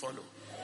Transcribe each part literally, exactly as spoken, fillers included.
follow.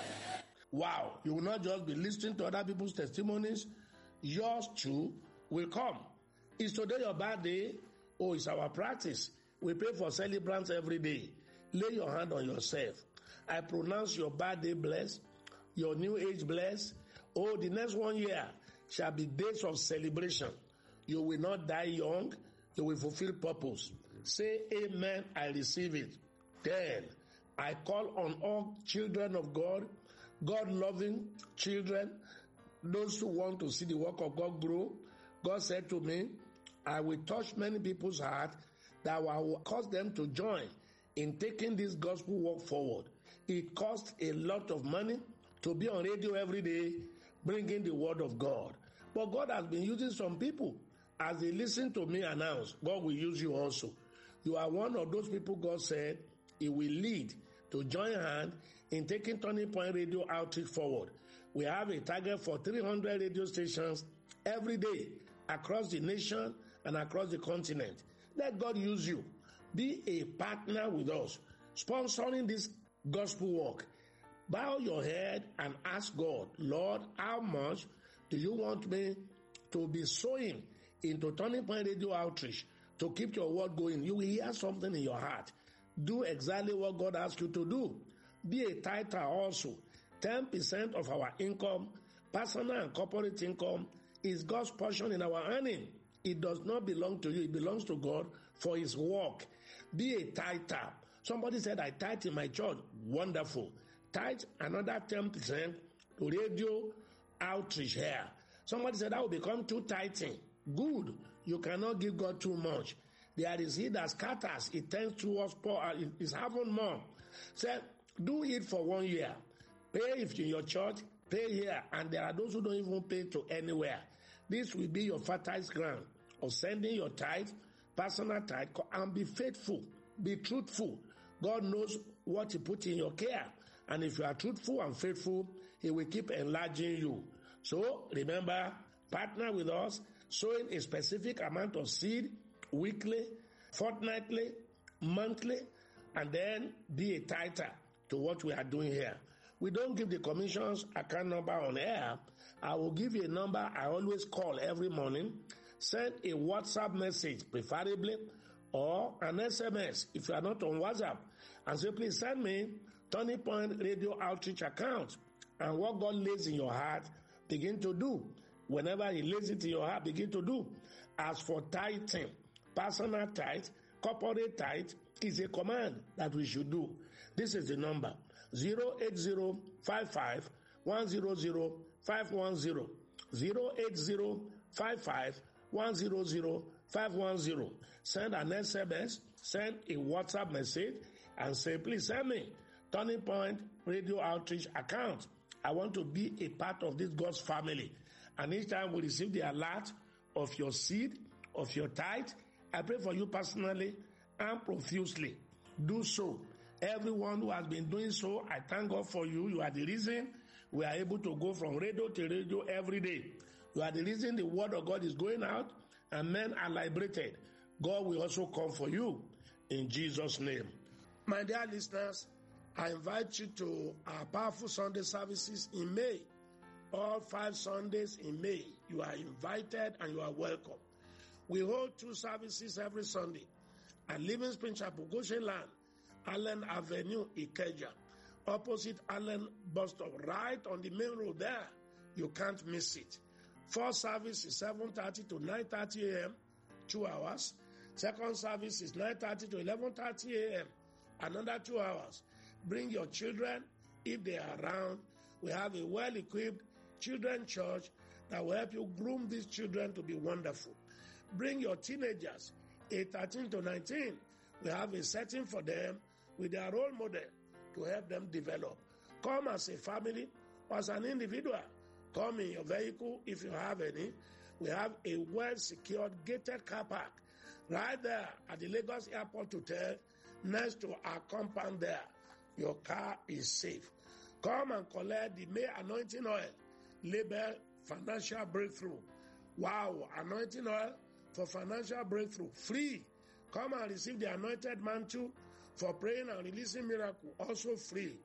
Wow, you will not just be listening to other people's testimonies. Yours too will come. Is today your bad day? Oh, it's our practice. We pray for celebrants every day. Lay your hand on yourself. I pronounce your bad day blessed, your new age blessed. Oh, the next one year shall be days of celebration. You will not die young. You will fulfill purpose. Say amen, I receive it. Then I call on all children of God, God-loving children, those who want to see the work of God grow. God said to me, I will touch many people's heart that will cause them to join in taking this gospel work forward. It costs a lot of money to be on radio every day, bringing the word of God. But God has been using some people. As they listen to me announce, God will use you also. You are one of those people God said He will lead to join hand in taking Turning Point Radio outreach forward. We have a target for three hundred radio stations every day across the nation and across the continent. Let God use you. Be a partner with us, sponsoring this gospel work. Bow your head and ask God, Lord, how much do you want me to be sowing into Turning Point Radio outreach to keep your word going? You will hear something in your heart. Do exactly what God asks you to do. Be a tither also. ten percent of our income, personal and corporate income, is God's portion in our earning. It does not belong to you. It belongs to God for His work. Be a tither. Somebody said, I tithe in my church. Wonderful. Tithe another ten percent to radio outreach here. Somebody said, I will become too tithing. Good. You cannot give God too much. There is he that scatters. It tends towards poor. It is having more. Say, do it for one year. Pay if in your church. Pay here. And there are those who don't even pay to anywhere. This will be your fertile ground of sending your tithe, personal tithe, and be faithful. Be truthful. God knows what He put in your care. And if you are truthful and faithful, He will keep enlarging you. So remember, partner with us, sowing a specific amount of seed weekly, fortnightly, monthly, and then be a tither to what we are doing here. We don't give the commission's account number on air. I will give you a number I always call every morning. Send a WhatsApp message, preferably, or an S M S if you are not on WhatsApp, and say, please send me Turning Point Radio Outreach account. And what God lays in your heart, begin to do. Whenever He lays it in your heart, begin to do. As for tithing, personal tithe, corporate tithe, is a command that we should do. This is the number, zero eight zero five five one zero zero five one zero, zero eight zero five five one zero zero five one zero. Send an S M S, send a WhatsApp message, and say, please send me Turning Point Radio Outreach account. I want to be a part of this God's family. And each time we receive the alert of your seed, of your tithe, I pray for you personally and profusely. Do so. Everyone who has been doing so, I thank God for you. You are the reason we are able to go from radio to radio every day. You are the reason the word of God is going out and men are liberated. God will also come for you in Jesus' name. My dear listeners, I invite you to our powerful Sunday services in May. All five Sundays in May, you are invited and you are welcome. We hold two services every Sunday at Living Spring Chapel, Goshen Land, Allen Avenue, Ikeja, opposite Allen bus stop, right on the main road there. You can't miss it. First service is seven thirty to nine thirty a.m., two hours. Second service is nine thirty to eleven thirty a.m., another two hours. Bring your children if they are around. We have a well-equipped children's church that will help you groom these children to be wonderful. Bring your teenagers, age thirteen to nineteen. We have a setting for them with their role model to help them develop. Come as a family or as an individual. Come in your vehicle if you have any. We have a well-secured gated car park right there at the Lagos Airport Hotel next to our compound there. Your car is safe. Come and collect the May anointing oil labeled Financial Breakthrough. Wow, anointing oil for financial breakthrough, free. Come and receive the anointed mantle for praying and releasing miracle, also free.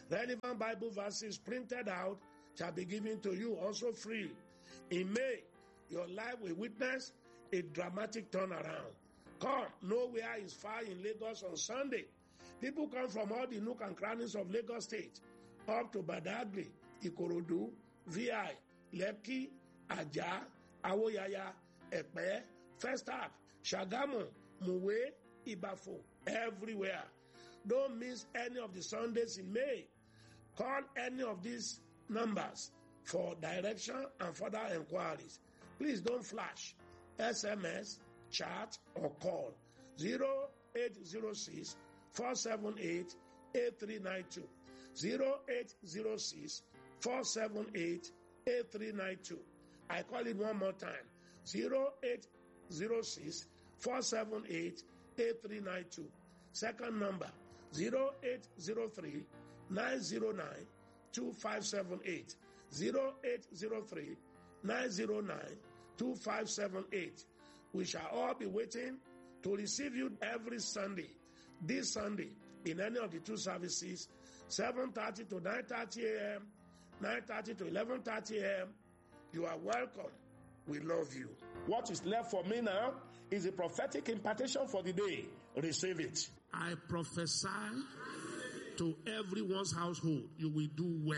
Relevant Bible verses printed out shall be given to you also free. In May, your life will witness a dramatic turnaround. Come, nowhere is far in Lagos on Sunday. People come from all the nook and crannies of Lagos State, up to Badagry, Ikorodu, V I, Lekki, Ajah, Awoyaya, Epe, Festac, Shagamu, Muwe, Ibafo, everywhere. Don't miss any of the Sundays in May. Call any of these numbers for direction and further inquiries. Please don't flash, S M S, chat, or call zero eight zero six, four seven eight, eight three nine two. zero eight zero six, four seven eight, eight three nine two. I call it one more time. zero eight zero six, four seven eight, eight three nine two. Second number, zero eight zero three, nine zero nine, two five seven eight. zero eight zero three, nine zero nine, two five seven eight. We shall all be waiting to receive you every Sunday. This Sunday, in any of the two services, seven thirty to nine thirty a.m., nine thirty to eleven thirty a.m. You are welcome. We love you. What is left for me now is a prophetic impartation for the day. Receive it. I prophesy to everyone's household, you will do well.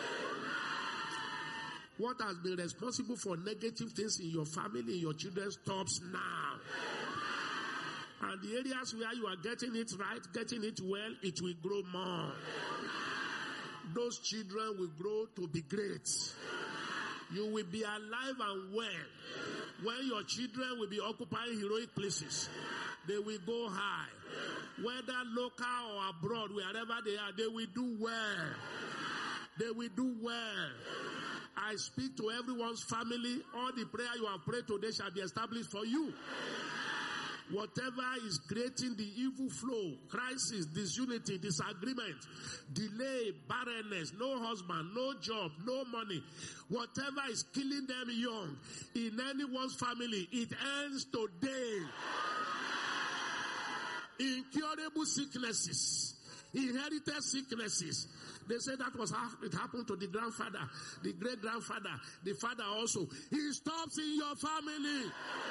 What has been responsible for negative things in your family, in your children, stops now. And the areas where you are getting it right, getting it well, it will grow more. Those children will grow to be great. You will be alive and well. When your children will be occupying heroic places, they will go high. Whether local or abroad, wherever they are, they will do well. They will do well. I speak to everyone's family. All the prayer you have prayed today shall be established for you. Whatever is creating the evil flow, crisis, disunity, disagreement, delay, barrenness, no husband, no job, no money, whatever is killing them young in anyone's family, it ends today. Incurable sicknesses, inherited sicknesses. They say that was how it happened to the grandfather, the great grandfather, the father also. He stops in your family.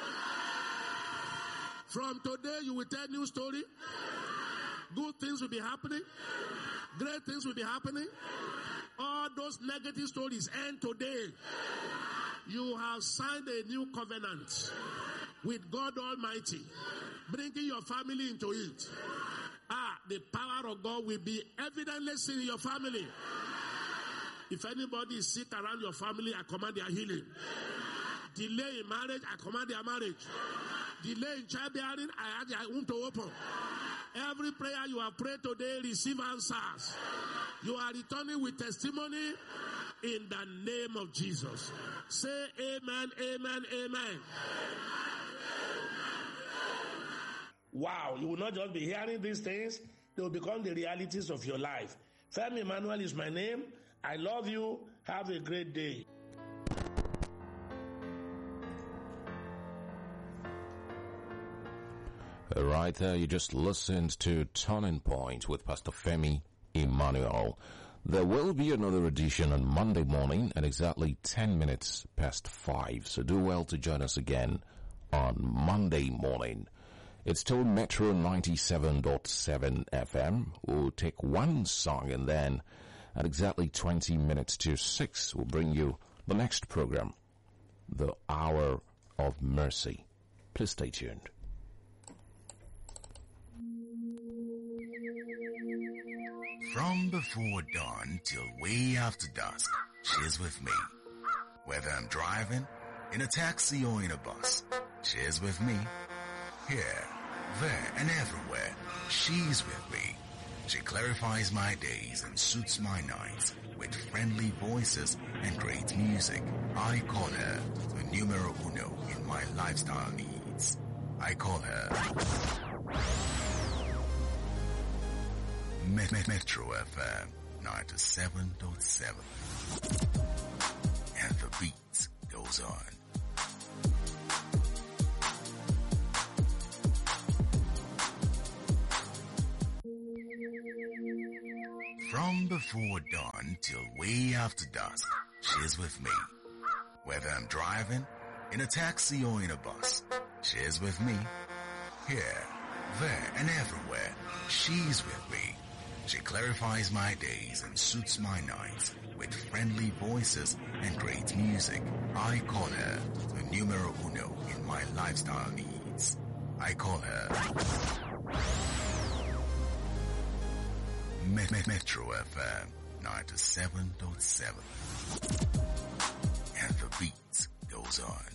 From today, you will tell new story. Good things will be happening. Great things will be happening. All those negative stories end today. You have signed a new covenant with God Almighty, bringing your family into it. Ah, the power of God will be evidently seen in your family. If anybody is sick around your family, I command their healing. Delay in marriage, I command their marriage. Delay in childbearing, I ask their womb to open. Every prayer you have prayed today, receive answers. You are returning with testimony in the name of Jesus. Say amen, amen, amen. Wow, you will not just be hearing these things, they will become the realities of your life. Femi Emmanuel is my name. I love you. Have a great day. Right there, you just listened to Turning Point with Pastor Femi Emmanuel. There will be another edition on Monday morning at exactly ten minutes past five. So do well to join us again on Monday morning. It's still Metro ninety-seven point seven F M. We'll take one song and then at exactly twenty minutes to six, we'll bring you the next program, The Hour of Mercy. Please stay tuned. From before dawn till way after dusk, she's with me. Whether I'm driving, in a taxi or in a bus, she's with me. Here, there, and everywhere, she's with me. She clarifies my days and suits my nights with friendly voices and great music. I call her the numero uno in my lifestyle needs. I call her Metro F M ninety-seven point seven. And the beat goes on. From before before dawn till way after dusk, she's with me. Whether I'm driving, in a taxi or in a bus, she's with me. Here, there, and everywhere, she's with me. She clarifies my days and suits my nights with friendly voices and great music. I call her the numero uno in my lifestyle needs. I call her Met- Met- Metro F M ninety-seven point seven. And the beat goes on.